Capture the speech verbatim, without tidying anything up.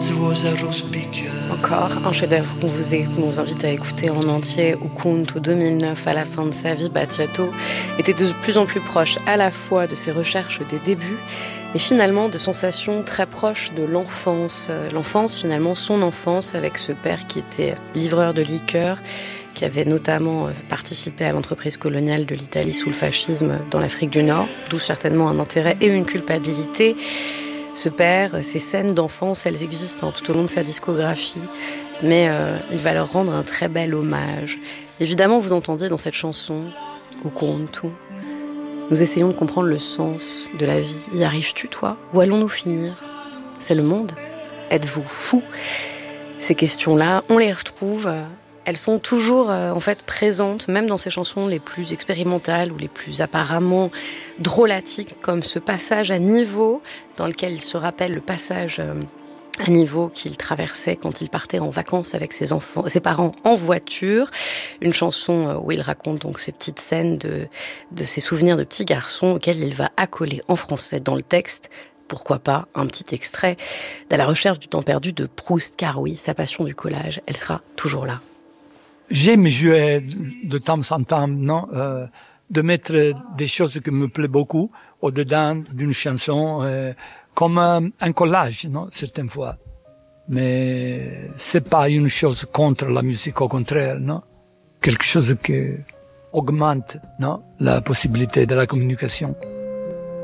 Encore un chef-d'œuvre qu'on vous, est, qu'on vous invite à écouter en entier. Ubuntu deux mille neuf, à la fin de sa vie, Battiato était de plus en plus proche à la fois de ses recherches des débuts, mais finalement de sensations très proches de l'enfance. L'enfance, finalement, son enfance, avec ce père qui était livreur de liqueurs, qui avait notamment participé à l'entreprise coloniale de l'Italie sous le fascisme dans l'Afrique du Nord, d'où certainement un intérêt et une culpabilité. Ce père, ces scènes d'enfance, elles existent hein, tout au long de sa discographie, mais euh, il va leur rendre un très bel hommage. Évidemment, vous entendiez dans cette chanson « Ubuntu », nous essayons de comprendre le sens de la vie. Y arrives-tu, toi ? Où allons-nous finir ? C'est le monde ? Êtes-vous fou ? Ces questions-là, on les retrouve... Elles sont toujours euh, en fait présentes, même dans ces chansons les plus expérimentales ou les plus apparemment drôlatiques, comme ce passage à niveau, dans lequel il se rappelle le passage euh, à niveau qu'il traversait quand il partait en vacances avec ses enfants, ses parents en voiture. Une chanson euh, où il raconte donc ces petites scènes de, de ses souvenirs de petit garçon auxquels il va accoler en français dans le texte. Pourquoi pas un petit extrait d'À la recherche du temps perdu de Proust, car oui, sa passion du collage, elle sera toujours là. J'aime jouer de temps en temps, non, euh, de mettre des choses qui me plaisent beaucoup au-dedans d'une chanson, euh, comme un, un collage, non, certaines fois. Mais c'est pas une chose contre la musique, au contraire, non. Quelque chose qui augmente, non, la possibilité de la communication.